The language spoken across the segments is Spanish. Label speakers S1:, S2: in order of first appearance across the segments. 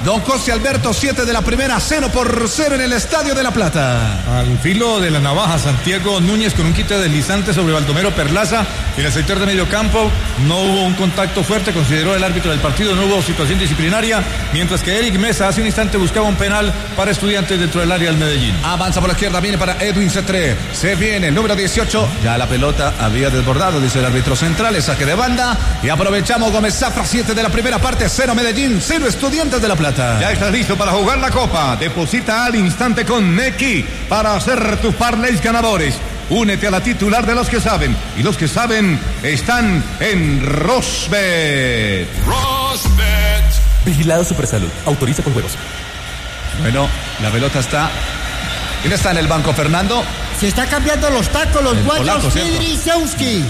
S1: Don José Alberto, 7 de la primera, 0-0 en el Estadio de La Plata.
S2: Al filo de la navaja, Santiago Núñez con un quite deslizante sobre Baldomero Perlaza en el sector de medio campo. No hubo un contacto fuerte, consideró el árbitro del partido, no hubo situación disciplinaria, mientras que Eric Mesa hace un instante buscaba un penal para Estudiantes dentro del área del Medellín.
S1: Avanza por la izquierda, viene para Edwin Cetré. Se viene el número 18. Ya la pelota había desbordado, dice el árbitro central. El saque de banda. Y aprovechamos Gómez Zafra, 7 de la primera parte. 0 Medellín, 0 Estudiantes de La Plata.
S3: Ya estás listo para jugar la Copa. Deposita al instante con Neki para hacer tus parlays ganadores. Únete a la titular de los que saben. Y los que saben están en Rosbet.
S4: Rosbet.
S5: Vigilado Supersalud. Autoriza con juegos.
S1: Bueno, la pelota está. ¿Quién está en el banco, Fernando?
S6: Se está cambiando los tacos, los guayos. Fidrisewski.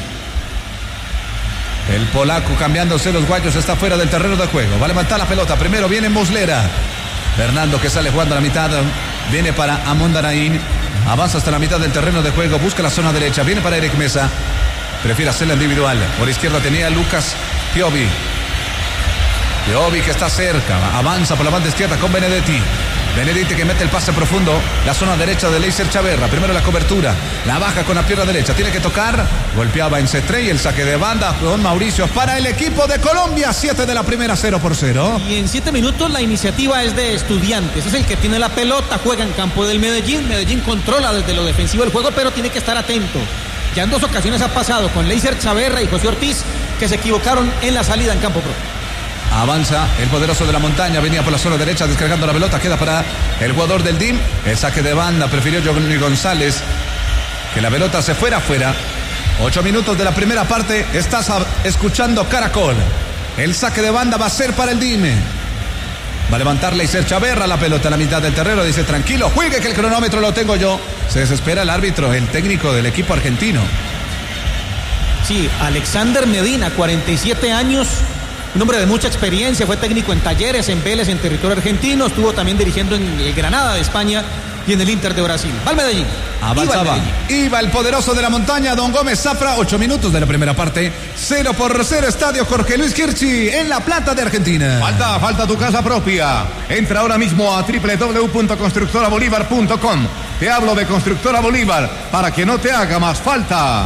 S1: El polaco cambiándose los guayos, está fuera del terreno de juego. Va a levantar la pelota. Primero viene Muslera. Fernando, que sale jugando a la mitad. Viene para Amondarain. Avanza hasta la mitad del terreno de juego. Busca la zona derecha. Viene para Eric Mesa. Prefiere hacerla individual. Por izquierda tenía Lucas Piovi. Piovi que está cerca. Avanza por la banda izquierda con Benedetti. Benedetti que mete el pase profundo. La zona derecha de Leiser Chaverra. Primero la cobertura. La baja con la pierna derecha. Tiene que tocar. Golpeaba en Cetré y el saque de banda con Mauricio para el equipo de Colombia. 7 de la primera, 0-0.
S7: Y en 7 minutos la iniciativa es de Estudiantes. Es el que tiene la pelota. Juega en campo del Medellín. Medellín controla desde lo defensivo el juego, pero tiene que estar atento. Ya en 2 ocasiones ha pasado con Leiser Chaverra y José Ortiz, que se equivocaron en la salida en campo propio.
S1: Avanza el poderoso de la montaña, venía por la zona derecha descargando la pelota, queda para el jugador del DIM. El saque de banda, prefirió Johnny González que la pelota se fuera afuera. 8 minutos de la primera parte, estás escuchando Caracol. El saque de banda va a ser para el DIM. Va a levantar Leiser Chaverra, la pelota a la mitad del terreno, dice tranquilo, juegue que el cronómetro lo tengo yo. Se desespera el árbitro, el técnico del equipo argentino.
S7: Sí, Alexander Medina, 47 años. Un hombre de mucha experiencia, fue técnico en Talleres, en Vélez, en territorio argentino, estuvo también dirigiendo en el Granada de España y en el Inter de Brasil. Va el Medellín.
S1: Avanzaba. Iba el poderoso de la montaña, don Gómez Zafra. 8 minutos de la primera parte. 0-0, Estadio Jorge Luis Kirchi en La Plata de Argentina.
S3: Falta tu casa propia. Entra ahora mismo a www.constructorabolívar.com. Te hablo de Constructora Bolívar para que no te haga más falta.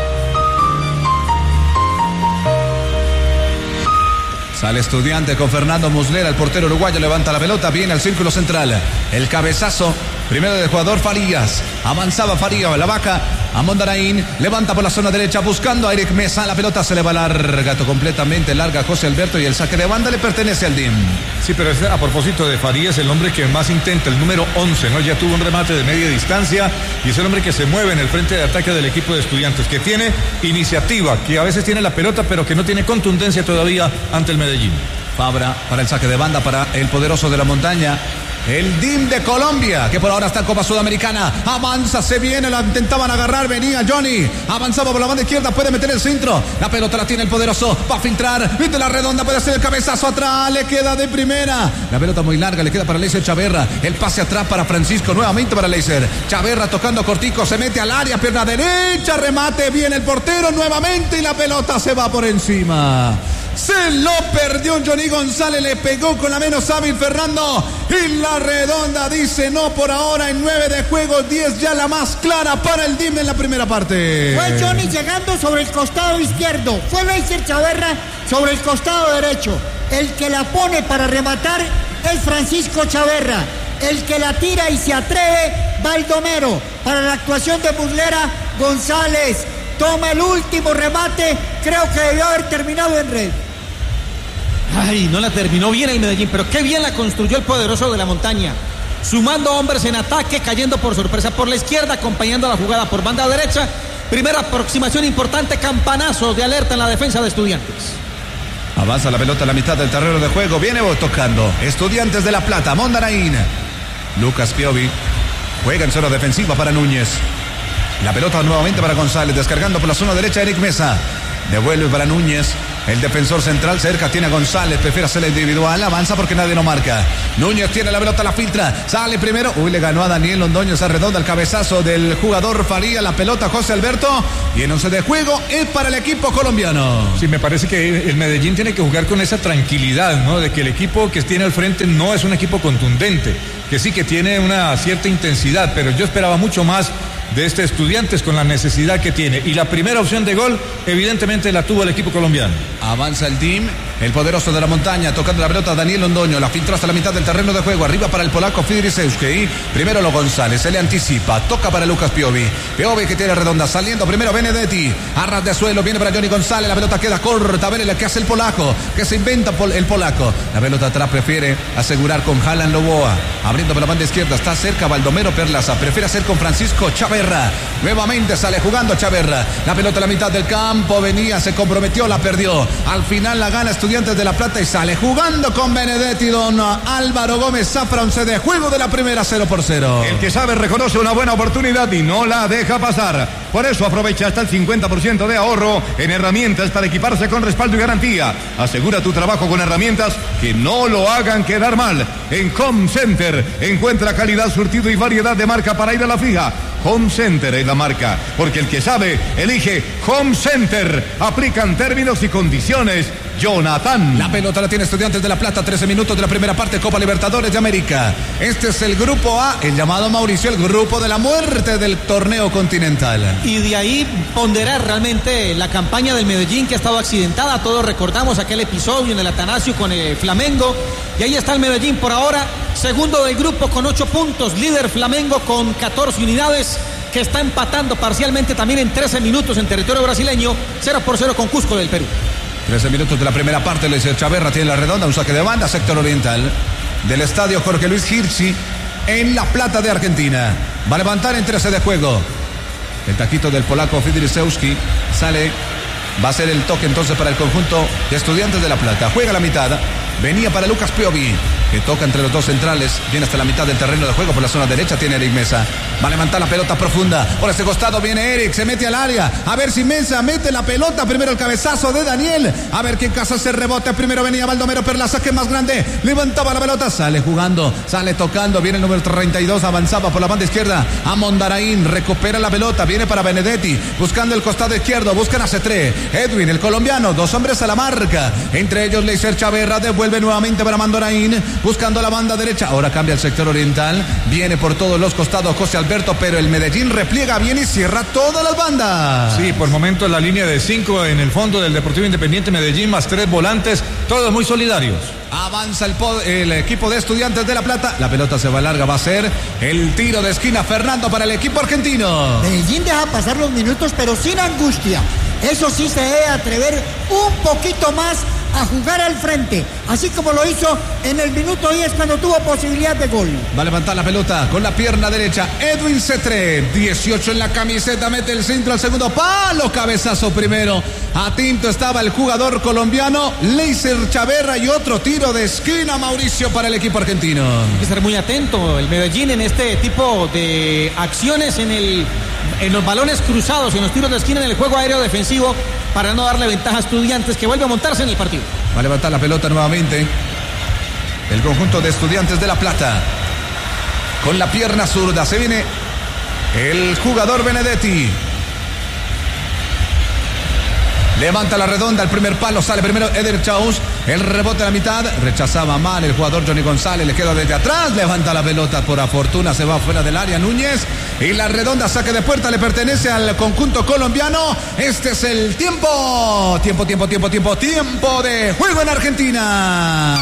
S1: Sale Estudiante con Fernando Muslera, el portero uruguayo levanta la pelota, viene al círculo central. El cabezazo, primero del jugador Farías. Avanzaba Farías, la vaca a Mondarain, levanta por la zona derecha buscando a Eric Mesa, la pelota se le va larga, completamente larga a José Alberto y el saque de banda le pertenece al DIM.
S2: Sí, pero a propósito de Farías, el hombre que más intenta, el número 11, ¿no? Ya tuvo un remate de media distancia y es el hombre que se mueve en el frente de ataque del equipo de Estudiantes, que tiene iniciativa, que a veces tiene la pelota, pero que no tiene contundencia todavía ante el Medellín.
S1: Fabra para el saque de banda para el poderoso de la montaña. El DIM de Colombia, que por ahora está en Copa Sudamericana. Avanza, se viene, la intentaban agarrar, venía Johnny. Avanzaba por la banda izquierda, puede meter el centro. La pelota la tiene el poderoso, va a filtrar. Viste la redonda, puede hacer el cabezazo atrás, le queda de primera. La pelota muy larga, le queda para Leiser Chaverra. El pase atrás para Francisco, nuevamente para Leiser. Chaverra tocando cortico, se mete al área, pierna derecha, remate, viene el portero nuevamente y la pelota se va por encima. Se lo perdió Johnny González, le pegó con la menos hábil Fernando y la redonda dice no por ahora en 9 de juego, 10 ya la más clara para el DIM en la primera parte.
S6: Fue Johnny llegando sobre el costado izquierdo, fue Leiser Chaverra sobre el costado derecho. El que la pone para rematar es Francisco Chaverra, el que la tira y se atreve Baldomero. Para la actuación de Muslera, González toma el último remate, creo que debió haber terminado en red.
S7: Ay, no la terminó bien el Medellín, pero qué bien la construyó el poderoso de la montaña. Sumando hombres en ataque, cayendo por sorpresa por la izquierda, acompañando la jugada por banda derecha. Primera aproximación importante, campanazo de alerta en la defensa de Estudiantes.
S1: Avanza la pelota a la mitad del terreno de juego, viene tocando Estudiantes de La Plata, Mondarain. Lucas Piovi juega en zona defensiva para Núñez. La pelota nuevamente para González, descargando por la zona derecha Eric Mesa. Devuelve para Núñez. El defensor central cerca tiene a González, prefiere hacer la individual, avanza porque nadie lo marca. Núñez tiene la pelota, la filtra, sale primero. Uy, le ganó a Daniel Londoño, se arredonda el cabezazo del jugador Faría, la pelota José Alberto. Y en 11 de juego es para el equipo colombiano.
S2: Sí, me parece que el Medellín tiene que jugar con esa tranquilidad, ¿no? De que el equipo que tiene al frente no es un equipo contundente, que sí que tiene una cierta intensidad, pero yo esperaba mucho más de este Estudiantes con la necesidad que tiene. Y la primera opción de gol, evidentemente, la tuvo el equipo colombiano.
S1: Avanza el team, el poderoso de la montaña, tocando la pelota Daniel Londoño, la filtró hasta la mitad del terreno de juego, arriba para el polaco Fidrisewski, primero lo González, se le anticipa, toca para Lucas Piovi, Piovi que tiene redonda, saliendo primero Benedetti, a ras de suelo, viene para Johnny González, la pelota queda corta, a ver el que hace el polaco, que se inventa el polaco, la pelota atrás prefiere asegurar con Jalan Loboa, abriendo por la banda izquierda, está cerca Baldomero Perlaza, prefiere hacer con Francisco Chaverra, nuevamente sale jugando Chaverra, la pelota a la mitad del campo, venía, se comprometió, la perdió, al final la gana Estudiantes de La Plata y sale jugando con Benedetti don Álvaro Gómez Zafra, 11 de juego de la primera, 0-0.
S3: El que sabe reconoce una buena oportunidad y no la deja pasar. Por eso aprovecha hasta el 50% de ahorro en herramientas para equiparse con respaldo y garantía. Asegura tu trabajo con herramientas que no lo hagan quedar mal. En Home Center encuentra calidad, surtido y variedad de marca para ir a la fija. Home Center es la marca, porque el que sabe elige Home Center. Aplican términos y condiciones. Jonathan.
S1: La pelota la tiene Estudiantes de La Plata, 13 minutos de la primera parte, Copa Libertadores de América. Este es el grupo A, el llamado Mauricio, el grupo de la muerte del torneo continental.
S7: Y de ahí ponderar realmente la campaña del Medellín, que ha estado accidentada. Todos recordamos aquel episodio en el Atanasio con el Flamengo. Y ahí está el Medellín por ahora, segundo del grupo con 8 puntos, líder Flamengo con 14 unidades, que está empatando parcialmente también en 13 minutos en territorio brasileño, 0-0 con Cusco del Perú.
S1: 13 minutos de la primera parte, Luis Chaverra tiene la redonda, un saque de banda, sector oriental del estadio Jorge Luis Hirschi en La Plata de Argentina. Va a levantar en 13 de juego. El taquito del polaco Fidrisewski sale, va a ser el toque entonces para el conjunto de Estudiantes de La Plata. Juega la mitad, venía para Lucas Piovi, que toca entre los dos centrales, viene hasta la mitad del terreno de juego, por la zona derecha tiene Eric Mesa, va a levantar la pelota profunda, por este costado viene Eric, se mete al área, a ver si Mesa mete la pelota, primero el cabezazo de Daniel, a ver quién casa ese rebote, primero venía Baldomero Perlaza, que más grande, levantaba la pelota, sale jugando, sale tocando, viene el número 32, avanzaba por la banda izquierda, a Mondaraín, recupera la pelota, viene para Benedetti, buscando el costado izquierdo, buscan a Cetré, Edwin, el colombiano, 2 hombres a la marca, entre ellos Leiser Chaverra, devuelve nuevamente para Mondaraín, buscando la banda derecha, ahora cambia el sector oriental, viene por todos los costados José Alberto, pero el Medellín repliega bien y cierra todas las bandas.
S2: Sí, por momentos la línea de 5 en el fondo del Deportivo Independiente Medellín, más 3 volantes, todos muy solidarios.
S1: Avanza el equipo de Estudiantes de La Plata, la pelota se va larga, va a ser el tiro de esquina, Fernando, para el equipo argentino.
S6: Medellín deja pasar los minutos, pero sin angustia. Eso sí, se debe atrever un poquito más a jugar al frente, así como lo hizo en el minuto 10 cuando tuvo posibilidad de gol.
S1: Va a levantar la pelota con la pierna derecha Edwin Cetré, 18 en la camiseta, mete el centro al segundo palo, cabezazo primero, atento estaba el jugador colombiano Leiser Chaverra y otro tiro de esquina, Mauricio, para el equipo argentino.
S7: Hay que estar muy atento el Medellín en este tipo de acciones, en los balones cruzados, en los tiros de esquina, en el juego aéreo defensivo, para no darle ventaja a Estudiantes, que vuelve a montarse en el partido.
S1: Va a levantar la pelota nuevamente el conjunto de Estudiantes de La Plata con la pierna zurda, se viene el jugador Benedetti, levanta la redonda, el primer palo, sale primero Eder Chaus, el rebote a la mitad, rechazaba mal el jugador Johnny González, le queda desde atrás, levanta la pelota, por fortuna se va fuera del área Núñez, y la redonda, saque de puerta, le pertenece al conjunto colombiano. Este es el tiempo de juego en Argentina.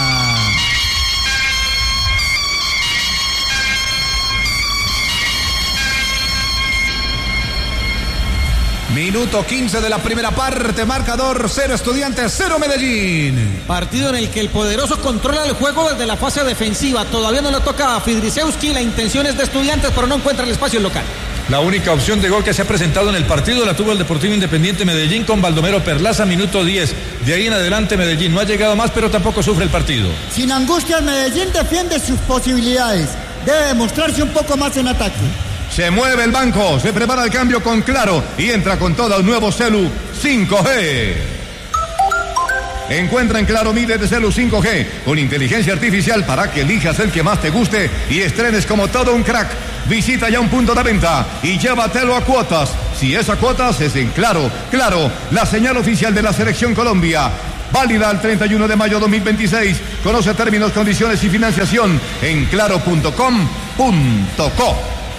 S1: Minuto 15 de la primera parte, marcador 0 Estudiantes, 0 Medellín.
S7: Partido en el que el poderoso controla el juego desde la fase defensiva. Todavía no le toca a Fidrisewski, la intención es de Estudiantes, pero no encuentra el espacio local.
S2: La única opción de gol que se ha presentado en el partido la tuvo el Deportivo Independiente Medellín con Baldomero Perlaza, minuto 10. De ahí en adelante Medellín no ha llegado más, pero tampoco sufre el partido.
S6: Sin angustias, Medellín defiende sus posibilidades. Debe demostrarse un poco más en ataque.
S3: Se mueve el banco, se prepara el cambio con Claro y entra con todo un nuevo celu 5G. Encuentra en Claro Mi de celu 5G con inteligencia artificial para que elijas el que más te guste y estrenes como todo un crack. Visita ya un punto de venta y llévatelo a cuotas. Si es a cuotas, es en Claro. Claro, la señal oficial de la Selección Colombia. Válida al 31 de mayo 2026. Conoce términos, condiciones y financiación en claro.com.co.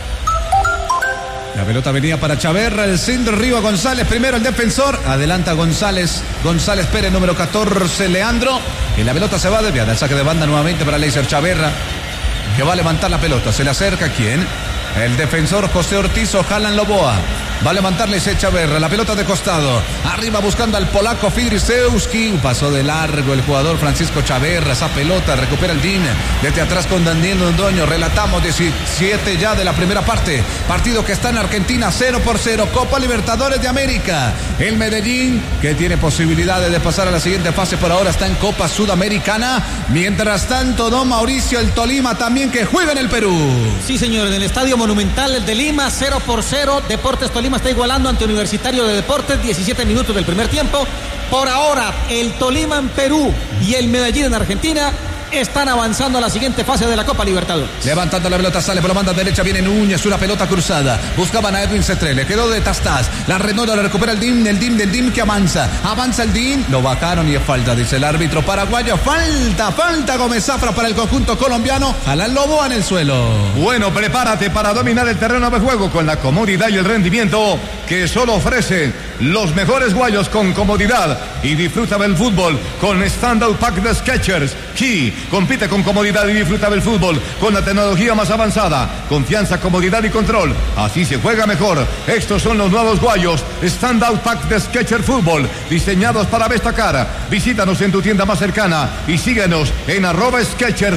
S1: La pelota venía para Chaverra, el centro Río González, primero el defensor, adelanta González Pérez, número 14, Leandro, y la pelota se va desviada, el saque de banda nuevamente para Leiser Chaverra, que va a levantar la pelota, se le acerca, ¿quién? El defensor José Ortiz o Jalan Loboa. Va a levantar Leiser Chaverra, la pelota de costado. Arriba buscando al polaco Fidrisewski. Pasó de largo el jugador Francisco Chaverra. Esa pelota recupera el DIN. Desde atrás con Daniel Londoño. Relatamos 17 ya de la primera parte. Partido que está en Argentina 0-0. Copa Libertadores de América. El Medellín, que tiene posibilidades de pasar a la siguiente fase, por ahora está en Copa Sudamericana. Mientras tanto, don Mauricio, el Tolima también que juega en el Perú.
S7: Sí, señor, en el Estadio Monumental de Lima, 0-0. Deportes Tolima está igualando ante Universitario de Deportes, 17 minutos del primer tiempo. Por ahora, el Tolima en Perú y el Medellín en Argentina están avanzando a la siguiente fase de la Copa Libertadores.
S1: Levantando la pelota, sale por la banda derecha, viene Núñez, una pelota cruzada. Buscaban a Edwin Cetré, le quedó de Tastás. La redonda la recupera el DIM que avanza. Avanza el DIM, lo bajaron y es falta, dice el árbitro paraguayo. Falta Gómez Zafra para el conjunto colombiano. Jalan Loboa en el suelo.
S3: Bueno, prepárate para dominar el terreno de juego con la comodidad y el rendimiento que solo ofrecen los mejores guayos con comodidad. Y disfruta del fútbol con Standout Pack de Skechers. Key. Compite con comodidad y disfruta del fútbol con la tecnología más avanzada. Confianza, comodidad y control. Así se juega mejor. Estos son los nuevos guayos Standout Pack de Skechers Fútbol, diseñados para destacar. Visítanos en tu tienda más cercana y síguenos en @Skechers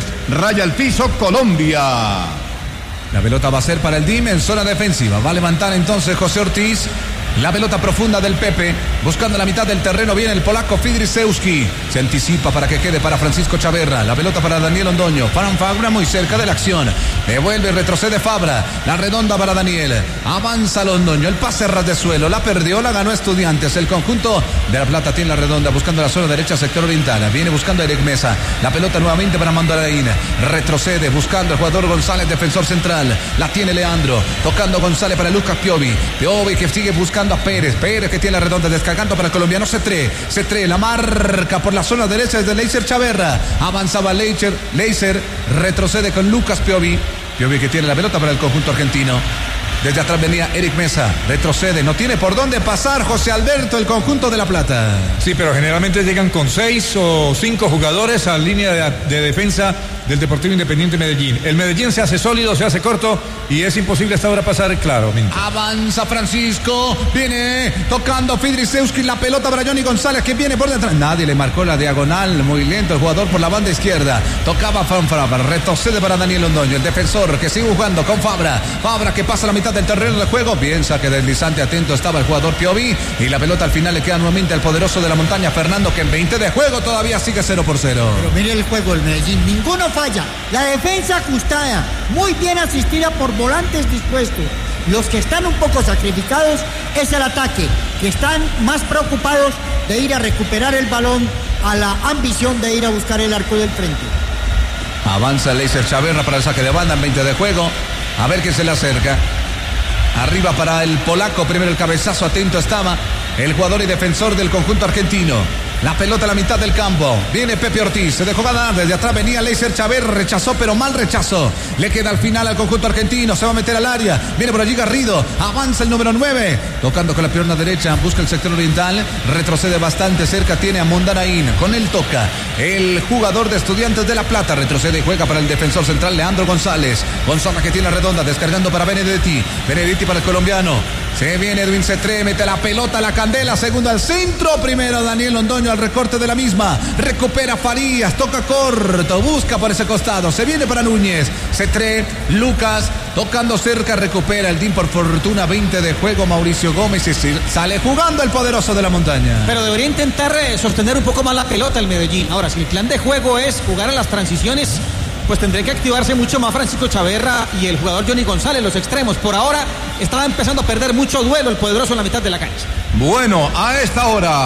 S3: _ Colombia.
S1: La pelota va a ser para el DIM en zona defensiva. Va a levantar entonces José Ortiz. La pelota profunda del Pepe, buscando la mitad del terreno, viene el polaco Fidrisewski. Se anticipa para que quede para Francisco Chaverra. La pelota para Daniel Londoño. Fabra muy cerca de la acción. Devuelve, retrocede Fabra. La redonda para Daniel. Avanza Londoño. El pase ras de suelo. La perdió, la ganó Estudiantes. El conjunto de La Plata tiene la redonda, buscando la zona derecha, sector oriental. Viene buscando a Eric Mesa. La pelota nuevamente para Mandaraín. Retrocede, buscando el jugador González, defensor central. La tiene Leandro. Tocando González para Lucas Piovi. Piovi que sigue buscando a Pérez que tiene la redonda, descargando para el colombiano Cetré, la marca por la zona derecha desde Leiser Chaverra, avanzaba Leiser, retrocede con Lucas Piovi que tiene la pelota para el conjunto argentino. Desde atrás venía Eric Mesa, retrocede, no tiene por dónde pasar José Alberto, el conjunto de La Plata.
S2: Sí, pero generalmente llegan con 6 o 5 jugadores a línea de defensa del Deportivo Independiente Medellín. El Medellín se hace sólido, se hace corto y es imposible hasta ahora pasar claramente.
S1: Avanza Francisco, viene tocando Fidrisewski, la pelota para Johnny González que viene por detrás. Nadie le marcó la diagonal, muy lento el jugador por la banda izquierda. Tocaba Fabra, retrocede para Daniel Londoño, el defensor que sigue jugando con Fabra que pasa la mitad del terreno de juego, piensa que deslizante, atento estaba el jugador Piovi y la pelota al final le queda nuevamente al poderoso de la montaña Fernando, que en 20 de juego todavía sigue 0-0.
S6: Pero mire el juego del Medellín, ninguno falla, la defensa ajustada, muy bien asistida por volantes dispuestos. Los que están un poco sacrificados es el ataque, que están más preocupados de ir a recuperar el balón a la ambición de ir a buscar el arco del frente.
S1: Avanza Leiser Chaverra para el saque de banda en 20 de juego, a ver quién se le acerca. Arriba para el polaco, primero el cabezazo, atento estaba el jugador y defensor del conjunto argentino. La pelota a la mitad del campo. Viene Pepe Ortiz, se dejó ganar. Desde atrás venía Leiser Chaverra, rechazó, pero mal rechazó. Le queda al final al conjunto argentino, se va a meter al área. Viene por allí Garrido, avanza el número 9. Tocando con la pierna derecha, busca el sector oriental. Retrocede bastante cerca, tiene a Mondaraín. Con él toca el jugador de Estudiantes de La Plata. Retrocede y juega para el defensor central Leandro González. González que tiene la redonda, descargando para Benedetti. Benedetti para el colombiano. Se viene Edwin Cetré, mete la pelota a la candela, segundo al centro, primero Daniel Londoño al recorte de la misma, recupera Farías, toca corto, busca por ese costado, se viene para Núñez, Cetré, Lucas, tocando cerca, recupera el DIM por fortuna, 20 de juego, Mauricio Gómez y sale jugando el poderoso de la montaña.
S7: Pero debería intentar sostener un poco más la pelota el Medellín. Ahora, si el plan de juego es jugar a las transiciones, pues tendría que activarse mucho más Francisco Chaverra y el jugador Johnny González, los extremos. Por ahora estaba empezando a perder mucho duelo el poderoso en la mitad de la cancha.
S3: Bueno, a esta hora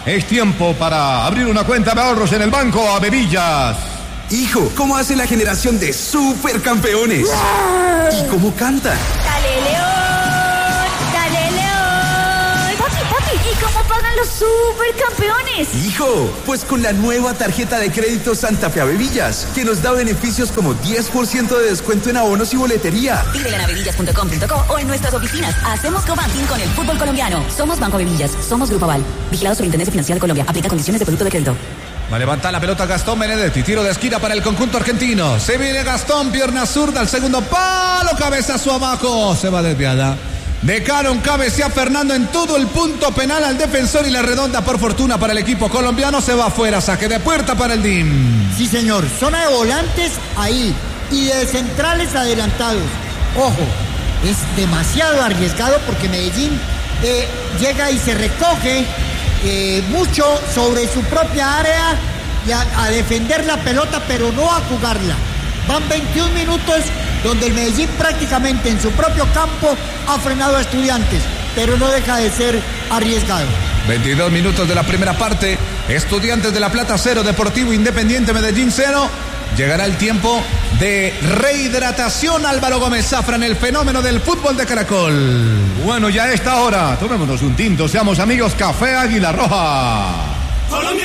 S3: Es tiempo para abrir una cuenta de ahorros en el banco Avevillas.
S4: Hijo, ¿cómo hace la generación de supercampeones? ¿Y cómo canta?
S8: ¡Dale, León! ¡Dale, León! Papi, ¿y cómo pagan los supercampeones?
S4: Hijo, pues con la nueva tarjeta de crédito Santa Fe Avevillas, que nos da beneficios como 10% de descuento en abonos y boletería.
S9: Pídela en avevillas.com.co o en nuestras oficinas. Hacemos co-banking con el fútbol colombiano. Somos Banco Avevillas, somos Grupo Aval. Vigilado Superintendencia Financiera de Colombia. Aplica condiciones de producto de crédito.
S1: Va a levantar la pelota Gastón Benedetti. Tiro de esquina para el conjunto argentino. Se viene Gastón, pierna zurda al segundo palo. Cabezazo abajo. Se va desviada. Dejaron cabecea Fernando en todo el punto penal al defensor y la redonda por fortuna para el equipo colombiano. Se va afuera. Saque de puerta para el DIM.
S6: Sí, señor. Zona de volantes ahí y de centrales adelantados. Ojo, es demasiado arriesgado porque Medellín llega y se recoge mucho sobre su propia área y a defender la pelota, pero no a jugarla. Van 21 minutos donde el Medellín prácticamente en su propio campo ha frenado a Estudiantes, pero no deja de ser arriesgado.
S1: 22 minutos de la primera parte. Estudiantes de La Plata 0, Deportivo Independiente Medellín 0. Llegará el tiempo de rehidratación. Álvaro Gómez Zafra en el fenómeno del fútbol de Caracol.
S3: Bueno, ya a esta hora, tomémonos un tinto, seamos amigos. Café Águila Roja.
S10: Colombia